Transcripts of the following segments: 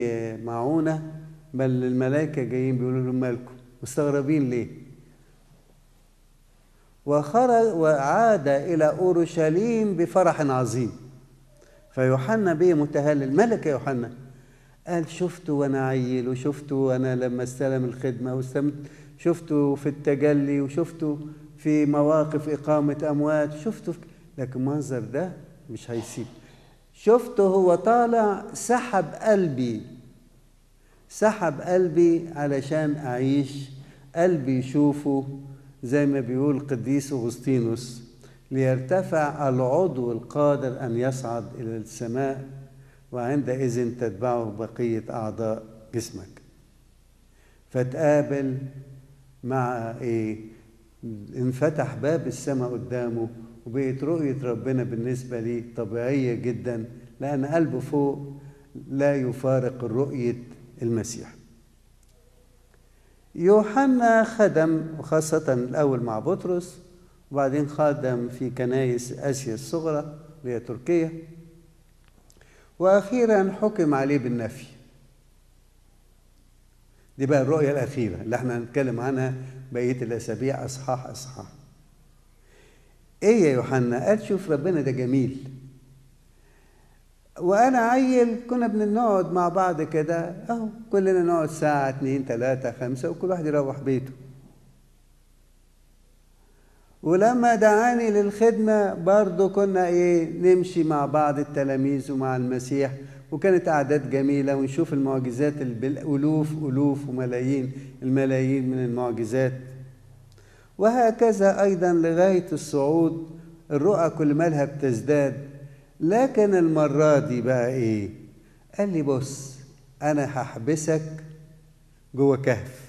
معونة، بل الملائكة جايين بيقولوا لهم مالكم مستغربين ليه؟ وخرج وعاد إلى أورشليم بفرح عظيم. فيوحنا بيه متهلل. مالك يا يوحنا؟ قال شفته وانا عيل، وشفته وانا لما استلم الخدمة، شفته في التجلي، وشفته في مواقف إقامة أموات، شفته لكن المنظر ده مش هيسيب. شفته هو طالع سحب قلبي علشان أعيش، قلبي يشوفه زي ما بيقول قديس أغسطينوس: ليرتفع العضو القادر أن يصعد إلى السماء، وعندئذ تتبعه بقية أعضاء جسمك. فتقابل مع انفتح باب السماء قدامه، وبقت رؤية ربنا بالنسبة لي طبيعية جدا، لأن قلبه فوق لا يفارق رؤية المسيح. يوحنا خدم، وخاصة الأول مع بطرس، وبعدين خدم في كنائس آسيا الصغرى اللي هي تركيا، وأخيرا حكم عليه بالنفي. دي بقى الرؤية الأخيرة اللي احنا هنتكلم عنها بقية الأسابيع أصحاح. إيه يا يوحنا؟ قال شوف ربنا ده جميل. وأنا عيل كنا بنقعد مع بعض كده أهو، كلنا نقعد ساعة 2 3 5 وكل واحد يروح بيته. ولما دعاني للخدمة برضو كنا نمشي مع بعض التلاميذ ومع المسيح، وكانت أعداد جميلة، ونشوف المعجزات بالألوف وملايين الملايين من المعجزات. وهكذا أيضا لغاية الصعود الرؤى كل مالها بتزداد. لكن المرة دي بقى قال لي بص، أنا هحبسك جوه كهف،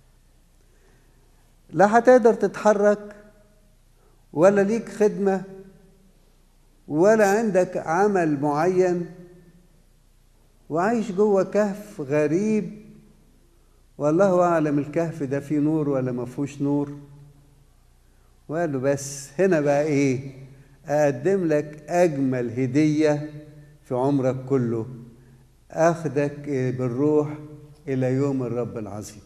لا هتقدر تتحرك ولا ليك خدمة ولا عندك عمل معين، وعايش جوه كهف غريب، والله أعلم الكهف ده فيه نور ولا ما فيهوش نور. وقال له بس هنا بقى أقدم لك أجمل هدية في عمرك كله، أخدك بالروح إلى يوم الرب العظيم.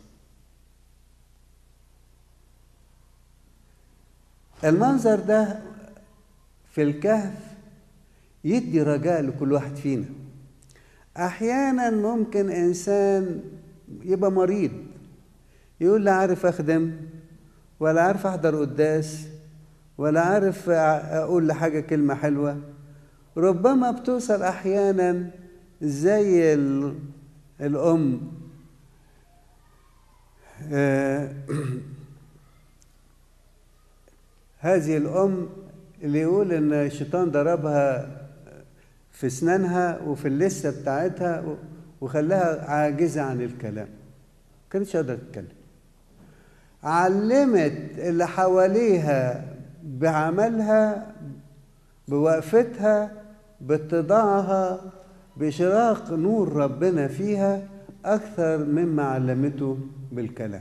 المنظر ده في الكهف يدي رجاء لكل واحد فينا. أحيانا ممكن إنسان يبقى مريض، يقول لا عارف أخدم، ولا عارف أحضر قداس، ولا عارف أقول لحاجة كلمة حلوة. ربما بتوصل أحيانا زي الأم هذه الأم اللي يقول إن الشيطان ضربها في أسنانها وفي اللثة بتاعتها وخلاها عاجزة عن الكلام، كانتش قادرة تتكلم. علمت اللي حواليها بعملها، بوقفتها، باتضاعها، بإشراق نور ربنا فيها أكثر مما علمته بالكلام.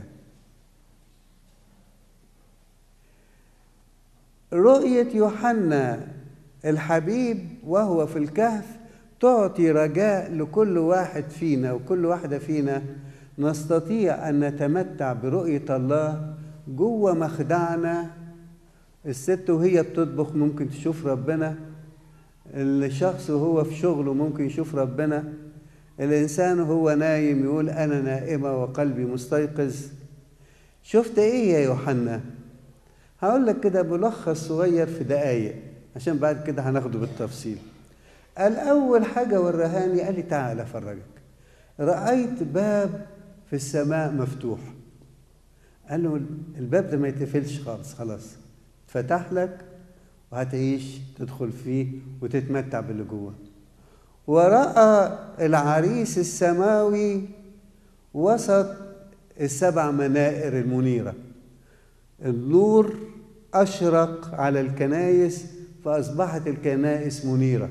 رؤية يوحنا الحبيب وهو في الكهف تعطي رجاء لكل واحد فينا وكل واحدة فينا. نستطيع أن نتمتع برؤية الله جوه مخدعنا. الست وهي بتطبخ ممكن تشوف ربنا، الشخص وهو في شغله ممكن يشوف ربنا، الإنسان وهو نايم يقول أنا نائمة وقلبي مستيقظ. شفت إيه يا يوحنا؟ هقول لك كده ملخص صغير في دقايق عشان بعد كده هناخده بالتفصيل. قال أول حاجة ورهاني، قال لي تعال أفرجك. رأيت باب في السماء مفتوح. قال له الباب ده ما يتقفلش خلاص فتح لك وهتعيش تدخل فيه وتتمتع باللي جوه. ورأى العريس السماوي وسط السبع منائر المنيرة. النور أشرق على الكنائس فأصبحت الكنائس منيرة.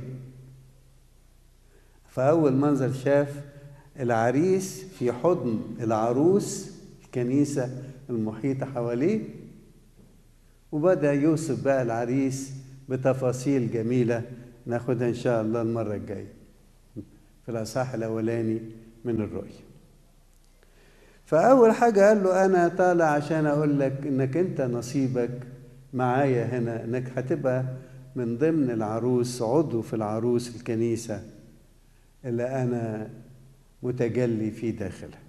فأول منظر شاف العريس في حضن العروس، الكنيسة المحيطة حواليه، وبدأ يوصف بقى العريس بتفاصيل جميلة ناخدها إن شاء الله المرة الجاية في الأصحاح الأولاني من الرؤية. فأول حاجة قال له أنا طالع عشان أقول لك إنك أنت نصيبك معايا هنا، إنك هتبقى من ضمن العروس، عضو في العروس الكنيسة اللي أنا متجلي في داخلها.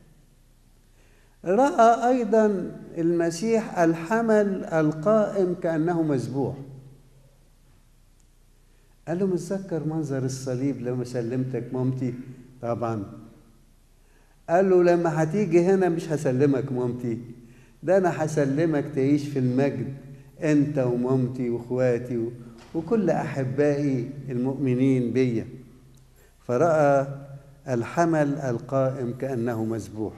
رأى أيضا المسيح الحمل القائم كأنه مذبوح. قال له متذكر منظر الصليب لما سلمتك مامتي؟ طبعا. قال له لما هتيجي هنا مش هسلمك مامتي، ده أنا هسلمك تعيش في المجد أنت ومامتي وإخواتي وكل أحبائي المؤمنين بيا. فرأى الحمل القائم كأنه مذبوح.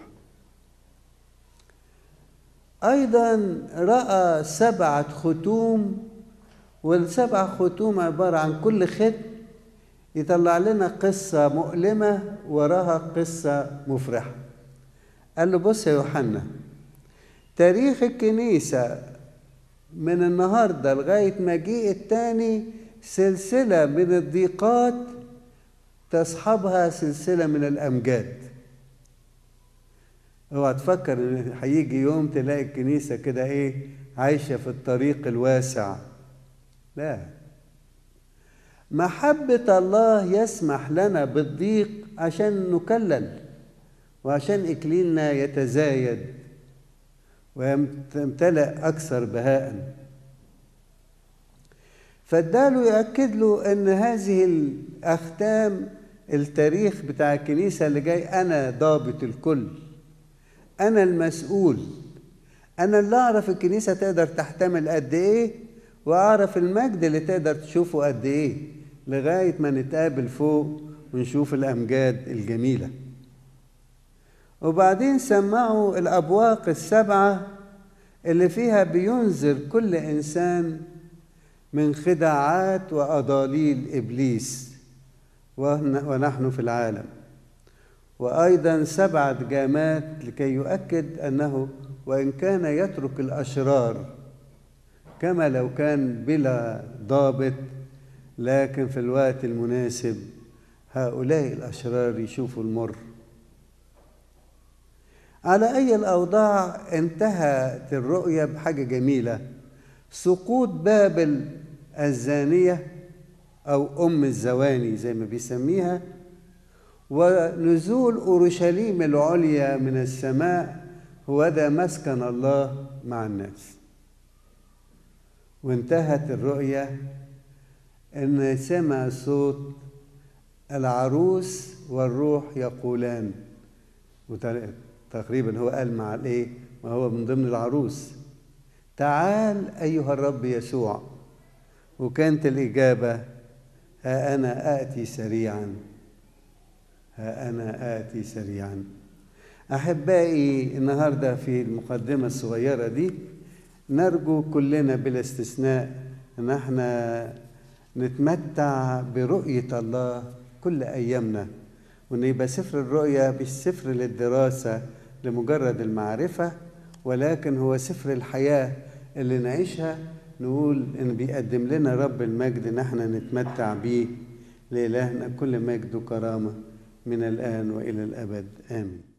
أيضا رأى 7 ختوم، وال7 ختوم عبارة عن كل ختم يطلع لنا قصة مؤلمة وراها قصة مفرحة. قال له بص يا يوحنا، تاريخ الكنيسة من النهاردة لغاية مجيء التاني سلسلة من الضيقات تصحبها سلسلة من الأمجاد. اوعى تفكر ان هيجي يوم تلاقي الكنيسة كده ايه عايشة في الطريق الواسع، لا. محبة الله يسمح لنا بالضيق عشان نكلل، وعشان إكليلنا يتزايد ويمتلئ أكثر بهاء. فاداله يأكد له أن هذه الأختام التاريخ بتاع الكنيسة اللي جاي، أنا ضابط الكل، أنا المسؤول، أنا اللي أعرف الكنيسة تقدر تحتمل قد إيه، وأعرف المجد اللي تقدر تشوفه قد إيه، لغاية ما نتقابل فوق ونشوف الأمجاد الجميلة. وبعدين سمعوا الأبواق ال7 اللي فيها بينذر كل إنسان من خداعات وأضاليل إبليس ونحن في العالم. وأيضا 7 جامات لكي يؤكد أنه وإن كان يترك الأشرار كما لو كان بلا ضابط، لكن في الوقت المناسب هؤلاء الأشرار يشوفوا المر. على أي الأوضاع انتهت الرؤية بحاجة جميلة، سقوط بابل الزانية أو أم الزواني زي ما بيسميها، ونزول أورشليم العليا من السماء، هو ده مسكن الله مع الناس. وانتهت الرؤية إن سمع صوت العروس والروح يقولان، وتقريبا هو قال مع الايه، ما هو من ضمن العروس، تعال أيها الرب يسوع. وكانت الإجابة ها أنا آتي سريعا، ها أنا آتي سريعا. أحبائي، النهاردة في المقدمة الصغيرة دي نرجو كلنا بلا استثناء أن احنا نتمتع برؤية الله كل أيامنا، وأن يبقى سفر الرؤيا مش سفر للدراسة لمجرد المعرفة، ولكن هو سفر الحياة اللي نعيشها، نقول إن بيقدم لنا رب المجد إن احنا نتمتع بيه. لإلهنا كل مجد وكرامة من الآن وإلى الأبد، آمين.